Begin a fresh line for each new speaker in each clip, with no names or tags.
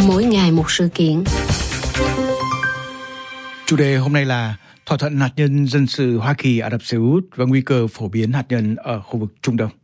mỗi ngày một sự kiện.
Chủ đề hôm nay là thỏa thuận hạt nhân dân sự Hoa Kỳ Ả Rập Xê Út và nguy cơ phổ biến hạt nhân ở khu vực Trung Đông.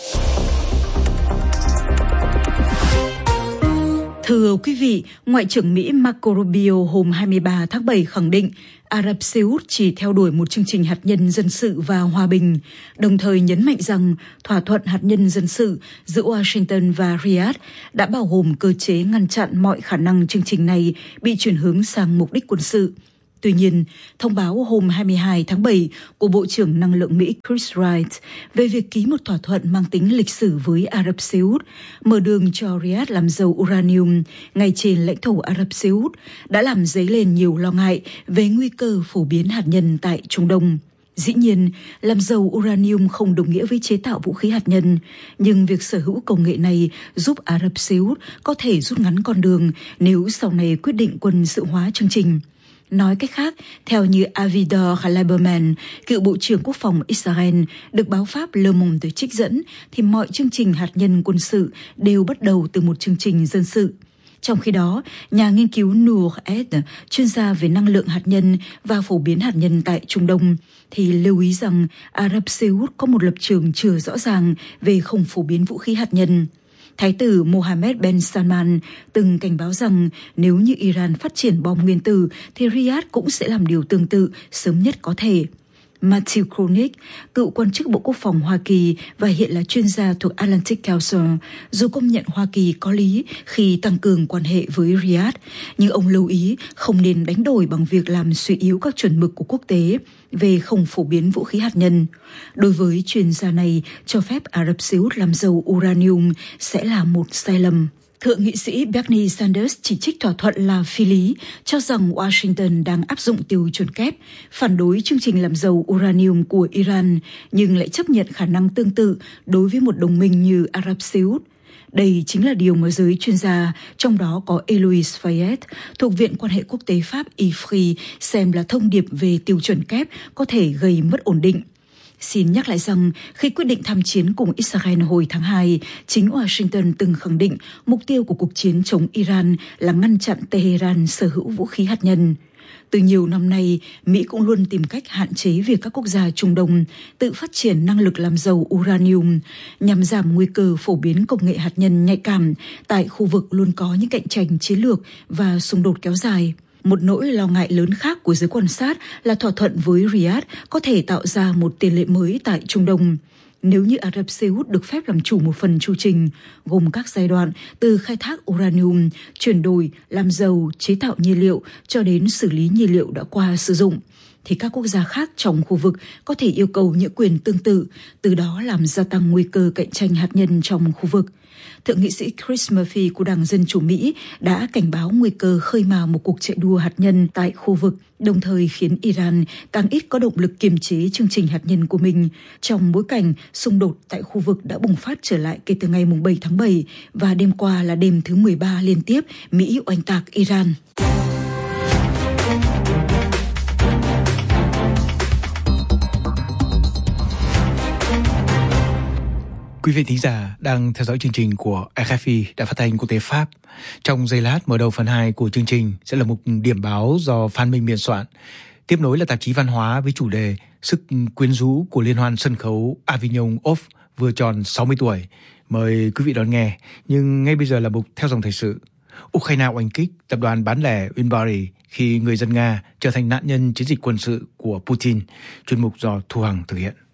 Thưa quý vị, Ngoại trưởng Mỹ Marco Rubio hôm 23 tháng 7 khẳng định Ả Rập Xê Út chỉ theo đuổi một chương trình hạt nhân dân sự và hòa bình, đồng thời nhấn mạnh rằng thỏa thuận hạt nhân dân sự giữa Washington và Riyadh đã bao gồm cơ chế ngăn chặn mọi khả năng chương trình này bị chuyển hướng sang mục đích quân sự. Tuy nhiên, thông báo hôm 22 tháng 7 của Bộ trưởng Năng lượng Mỹ Chris Wright về việc ký một thỏa thuận mang tính lịch sử với Ả Rập Xê Út, mở đường cho Riyadh làm giàu uranium ngay trên lãnh thổ Ả Rập Xê Út, đã làm dấy lên nhiều lo ngại về nguy cơ phổ biến hạt nhân tại Trung Đông. Dĩ nhiên, làm giàu uranium không đồng nghĩa với chế tạo vũ khí hạt nhân, nhưng việc sở hữu công nghệ này giúp Ả Rập Xê Út có thể rút ngắn con đường nếu sau này quyết định quân sự hóa chương trình. Nói cách khác, theo như Avigdor Lieberman, cựu Bộ trưởng Quốc phòng Israel, được báo Pháp Le Monde trích dẫn, thì mọi chương trình hạt nhân quân sự đều bắt đầu từ một chương trình dân sự. Trong khi đó, nhà nghiên cứu Noor Ed, chuyên gia về năng lượng hạt nhân và phổ biến hạt nhân tại Trung Đông, thì lưu ý rằng Ả Rập Xê Út có một lập trường chưa rõ ràng về không phổ biến vũ khí hạt nhân. Thái tử Mohammed bin Salman từng cảnh báo rằng nếu như Iran phát triển bom nguyên tử thì Riyadh cũng sẽ làm điều tương tự sớm nhất có thể. Matthew Kronik, cựu quan chức Bộ Quốc phòng Hoa Kỳ và hiện là chuyên gia thuộc Atlantic Council, dù công nhận Hoa Kỳ có lý khi tăng cường quan hệ với Riyadh, nhưng ông lưu ý không nên đánh đổi bằng việc làm suy yếu các chuẩn mực của quốc tế về không phổ biến vũ khí hạt nhân. Đối với chuyên gia này, cho phép Ả Rập Xê Út làm giàu uranium sẽ là một sai lầm. Thượng nghị sĩ Bernie Sanders chỉ trích thỏa thuận là phi lý, cho rằng Washington đang áp dụng tiêu chuẩn kép, phản đối chương trình làm giàu uranium của Iran, nhưng lại chấp nhận khả năng tương tự đối với một đồng minh như Ả Rập Xê Út. Đây chính là điều mà giới chuyên gia, trong đó có Eloise Fayet, thuộc Viện Quan hệ Quốc tế Pháp IFRI, xem là thông điệp về tiêu chuẩn kép có thể gây mất ổn định. Xin nhắc lại rằng, khi quyết định tham chiến cùng Israel hồi tháng 2, chính Washington từng khẳng định mục tiêu của cuộc chiến chống Iran là ngăn chặn Tehran sở hữu vũ khí hạt nhân. Từ nhiều năm nay, Mỹ cũng luôn tìm cách hạn chế việc các quốc gia Trung Đông tự phát triển năng lực làm giàu uranium nhằm giảm nguy cơ phổ biến công nghệ hạt nhân nhạy cảm tại khu vực luôn có những cạnh tranh chiến lược và xung đột kéo dài. Một nỗi lo ngại lớn khác của giới quan sát là thỏa thuận với Riyadh có thể tạo ra một tiền lệ mới tại Trung Đông. Nếu như Ả Rập Xê Út được phép làm chủ một phần chu trình, gồm các giai đoạn từ khai thác uranium, chuyển đổi, làm giàu, chế tạo nhiên liệu cho đến xử lý nhiên liệu đã qua sử dụng, thì các quốc gia khác trong khu vực có thể yêu cầu những quyền tương tự, từ đó làm gia tăng nguy cơ cạnh tranh hạt nhân trong khu vực. Thượng nghị sĩ Chris Murphy của Đảng Dân Chủ Mỹ đã cảnh báo nguy cơ khơi mào một cuộc chạy đua hạt nhân tại khu vực, đồng thời khiến Iran càng ít có động lực kiềm chế chương trình hạt nhân của mình, trong bối cảnh xung đột tại khu vực đã bùng phát trở lại kể từ ngày 7 tháng 7 và đêm qua là đêm thứ 13 liên tiếp Mỹ oanh tạc Iran.
Quý vị thính giả đang theo dõi chương trình của RFI Đài Phát thanh Quốc tế Pháp. Trong giây lát mở đầu phần 2 của chương trình sẽ là một điểm báo do Phan Minh biên soạn. Tiếp nối là tạp chí văn hóa với chủ đề Sức quyến rũ của liên hoan sân khấu Avignon Off vừa tròn 60 tuổi. Mời quý vị đón nghe. Nhưng ngay bây giờ là mục theo dòng thời sự. Ukraine oanh kích tập đoàn bán lẻ Winbary khi người dân Nga trở thành nạn nhân chiến dịch quân sự của Putin. Chuyên mục do Thu Hằng thực hiện.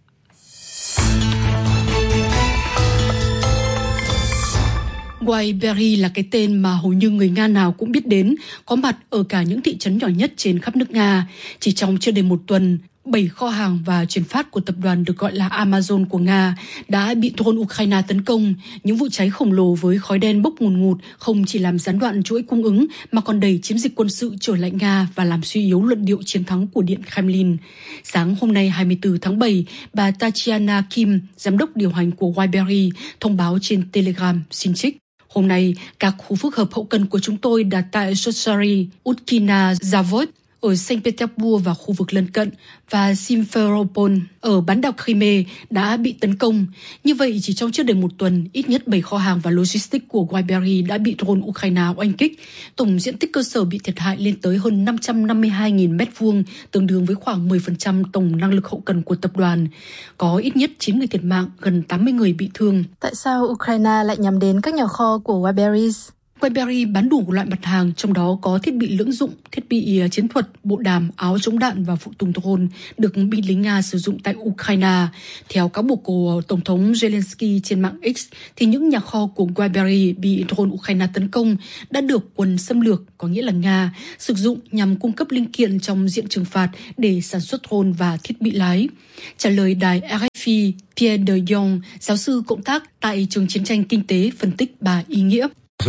Winbary là cái tên mà hầu như người Nga nào cũng biết đến, có mặt ở cả những thị trấn nhỏ nhất trên khắp nước Nga. Chỉ trong chưa đầy một tuần, 7 kho hàng và chuyển phát của tập đoàn được gọi là Amazon của Nga đã bị drone Ukraine tấn công. Những vụ cháy khổng lồ với khói đen bốc ngùn ngụt không chỉ làm gián đoạn chuỗi cung ứng mà còn đẩy chiến dịch quân sự trở lại Nga và làm suy yếu luận điệu chiến thắng của Điện Kremlin. Sáng hôm nay 24 tháng 7, bà Tatiana Kim, giám đốc điều hành của Winbary, thông báo trên Telegram xin trích. Hôm nay, các khu phức hợp hậu cần của chúng tôi đặt tại Sotsari, Utkina, Zavod, ở Saint Petersburg và khu vực lân cận và Simferopol ở bán đảo Crimea đã bị tấn công. Như vậy, chỉ trong chưa đầy một tuần, ít nhất 7 kho hàng và logistics của Wildberries đã bị drone Ukraine oanh kích. Tổng diện tích cơ sở bị thiệt hại lên tới hơn 552.000 m2, tương đương với khoảng 10% tổng năng lực hậu cần của tập đoàn. Có ít nhất 9 người thiệt mạng, gần 80 người bị thương.
Tại sao Ukraine lại nhắm đến các nhà kho của Wildberries?
Wildberries bán đủ loại mặt hàng, trong đó có thiết bị lưỡng dụng, thiết bị chiến thuật, bộ đàm, áo chống đạn và phụ tùng drone được binh lính Nga sử dụng tại Ukraine. Theo cáo buộc của Tổng thống Zelensky trên mạng X, thì những nhà kho của Wildberries bị drone Ukraine tấn công đã được quân xâm lược, có nghĩa là Nga, sử dụng nhằm cung cấp linh kiện trong diện trừng phạt để sản xuất drone và thiết bị lái. Trả lời đài RFI, Pierre de Jong, giáo sư cộng tác tại trường chiến tranh kinh tế, phân tích bà ý nghĩa.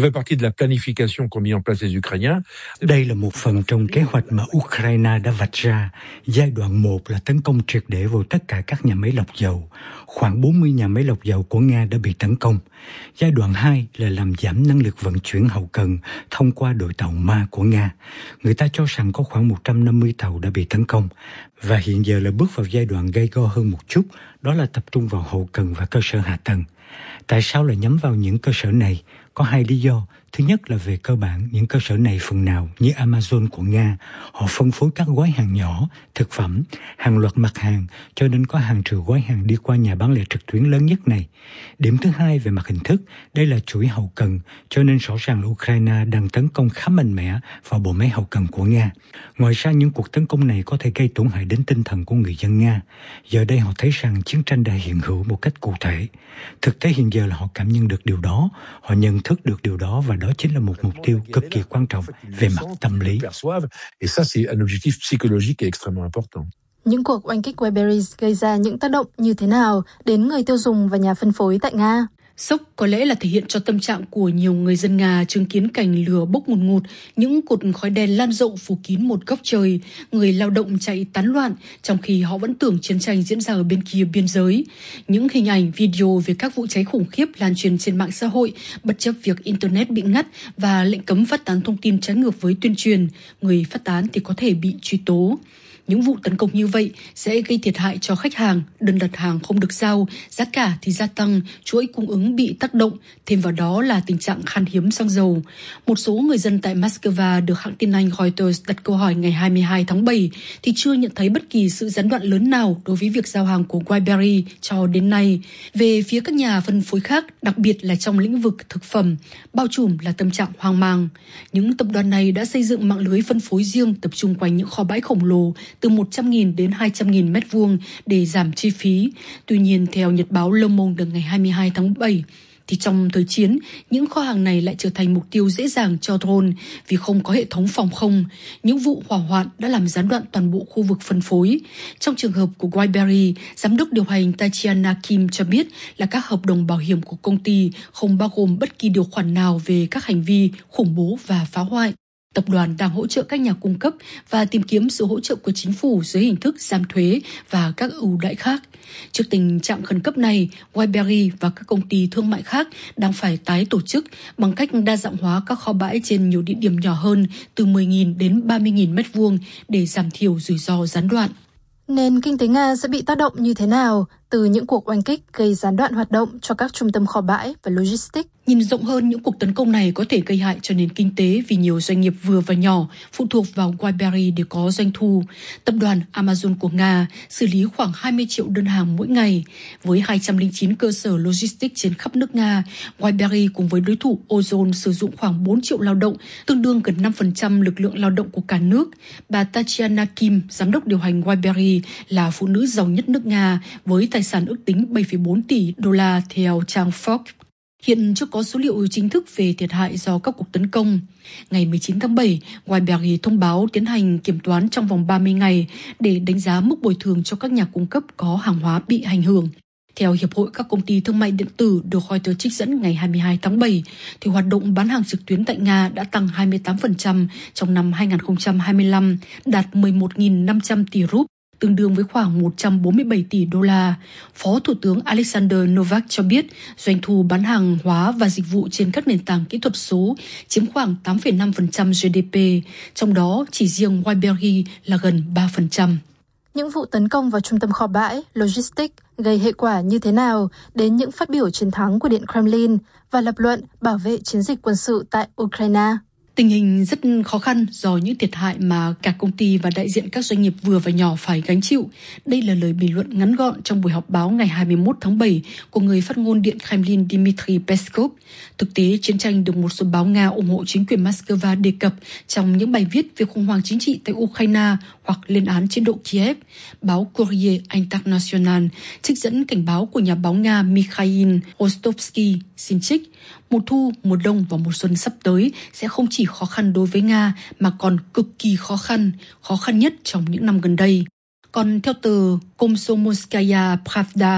Đây là một phần trong kế hoạch mà Ukraine đã vạch ra. Giai đoạn 1 là tấn công triệt để vào tất cả các nhà máy lọc dầu. Khoảng 40 nhà máy lọc dầu của Nga đã bị tấn công. Giai đoạn 2 là làm giảm năng lực vận chuyển hậu cần thông qua đội tàu Ma của Nga. Người ta cho rằng có khoảng 150 tàu đã bị tấn công. Và hiện giờ là bước vào giai đoạn gay go hơn một chút, đó là tập trung vào hậu cần và cơ sở hạ tầng. Tại sao lại nhắm vào những cơ sở này? Có hai lý do. Thứ nhất là về cơ bản, những cơ sở này phần nào như Amazon của Nga, họ phân phối các gói hàng nhỏ, thực phẩm, hàng loạt mặt hàng, cho nên có hàng triệu gói hàng đi qua nhà bán lẻ trực tuyến lớn nhất này. Điểm thứ hai về mặt hình thức, đây là chuỗi hậu cần, cho nên rõ ràng là Ukraine đang tấn công khá mạnh mẽ vào bộ máy hậu cần của Nga. Ngoài ra, những cuộc tấn công này có thể gây tổn hại đến tinh thần của người dân Nga. Giờ đây họ thấy rằng chiến tranh đã hiện hữu một cách cụ thể. Thực tế hiện giờ là họ cảm nhận được điều đó, họ nhận thức được điều đó và đó chính là một mục tiêu cực kỳ quan trọng về mặt tâm lý.
Những cuộc oanh kích Wildberries gây ra những tác động như thế nào đến người tiêu dùng và nhà phân phối tại Nga?
Sốc có lẽ là thể hiện cho tâm trạng của nhiều người dân Nga chứng kiến cảnh lửa bốc ngùn ngụt, những cột khói đen lan rộng phủ kín một góc trời, người lao động chạy tán loạn trong khi họ vẫn tưởng chiến tranh diễn ra ở bên kia biên giới. Những hình ảnh, video về các vụ cháy khủng khiếp lan truyền trên mạng xã hội, bất chấp việc Internet bị ngắt và lệnh cấm phát tán thông tin trái ngược với tuyên truyền, người phát tán thì có thể bị truy tố. Những vụ tấn công như vậy sẽ gây thiệt hại cho khách hàng, đơn đặt hàng không được giao, giá cả thì gia tăng, chuỗi cung ứng bị tác động, thêm vào đó là tình trạng khan hiếm xăng dầu. Một số người dân tại Moscow được hãng tin Anh Reuters đặt câu hỏi ngày 22 tháng 7 thì chưa nhận thấy bất kỳ sự gián đoạn lớn nào đối với việc giao hàng của Wildberries cho đến nay. Về phía các nhà phân phối khác, đặc biệt là trong lĩnh vực thực phẩm, bao trùm là tâm trạng hoang mang. Những tập đoàn này đã xây dựng mạng lưới phân phối riêng tập trung quanh những kho bãi khổng lồ từ 100.000 đến 200.000 m2 để giảm chi phí. Tuy nhiên, theo Nhật báo Le Monde ngày 22 tháng 7, thì trong thời chiến, những kho hàng này lại trở thành mục tiêu dễ dàng cho drone vì không có hệ thống phòng không. Những vụ hỏa hoạn đã làm gián đoạn toàn bộ khu vực phân phối. Trong trường hợp của Wildberries, giám đốc điều hành Tatiana Kim cho biết là các hợp đồng bảo hiểm của công ty không bao gồm bất kỳ điều khoản nào về các hành vi khủng bố và phá hoại. Tập đoàn đang hỗ trợ các nhà cung cấp và tìm kiếm sự hỗ trợ của chính phủ dưới hình thức giảm thuế và các ưu đãi khác. Trước tình trạng khẩn cấp này, Wildberries và các công ty thương mại khác đang phải tái tổ chức bằng cách đa dạng hóa các kho bãi trên nhiều địa điểm nhỏ hơn từ 10.000 đến 30.000 m2 để giảm thiểu rủi ro gián đoạn.
Nền kinh tế Nga sẽ bị tác động như thế nào từ những cuộc oanh kích gây gián đoạn hoạt động cho các trung tâm kho bãi và logistics?
Nhìn rộng hơn, những cuộc tấn công này có thể gây hại cho nền kinh tế vì nhiều doanh nghiệp vừa và nhỏ phụ thuộc vào Wildberries để có doanh thu. Tập đoàn Amazon của Nga xử lý khoảng 20 triệu đơn hàng mỗi ngày. Với 209 cơ sở logistics trên khắp nước Nga, Wildberries cùng với đối thủ Ozon sử dụng khoảng 4 triệu lao động, tương đương gần 5% lực lượng lao động của cả nước. Bà Tatiana Kim, giám đốc điều hành Wildberries, là phụ nữ giàu nhất nước Nga với tài sản ước tính 7,4 tỷ đô la theo trang Forbes. Hiện chưa có số liệu chính thức về thiệt hại do các cuộc tấn công. Ngày 19 tháng 7, Wildberries thông báo tiến hành kiểm toán trong vòng 30 ngày để đánh giá mức bồi thường cho các nhà cung cấp có hàng hóa bị ảnh hưởng. Theo Hiệp hội các công ty thương mại điện tử được Reuters trích dẫn ngày 22 tháng 7, thì hoạt động bán hàng trực tuyến tại Nga đã tăng 28% trong năm 2025, đạt 11.500 tỷ rúp, tương đương với khoảng 147 tỷ đô la. Phó Thủ tướng Alexander Novak cho biết doanh thu bán hàng hóa và dịch vụ trên các nền tảng kỹ thuật số chiếm khoảng 8,5% GDP, trong đó chỉ riêng Wildberry là gần 3%.
Những vụ tấn công vào trung tâm kho bãi, logistics gây hệ quả như thế nào đến những phát biểu chiến thắng của Điện Kremlin và lập luận bảo vệ chiến dịch quân sự tại Ukraine?
Tình hình rất khó khăn do những thiệt hại mà cả công ty và đại diện các doanh nghiệp vừa và nhỏ phải gánh chịu. Đây là lời bình luận ngắn gọn trong buổi họp báo ngày 21 tháng 7 của người phát ngôn Điện Kremlin Dmitry Peskov. Thực tế, chiến tranh được một số báo Nga ủng hộ chính quyền Moscow đề cập trong những bài viết về khủng hoảng chính trị tại Ukraine hoặc lên án chế độ Kiev. Báo Courier International trích dẫn cảnh báo của nhà báo Nga Mikhail Rostovsky xin trích: mùa thu, mùa đông và mùa xuân sắp tới sẽ không chỉ khó khăn đối với Nga mà còn cực kỳ khó khăn nhất trong những năm gần đây. Còn theo tờ Komsomolskaya Pravda,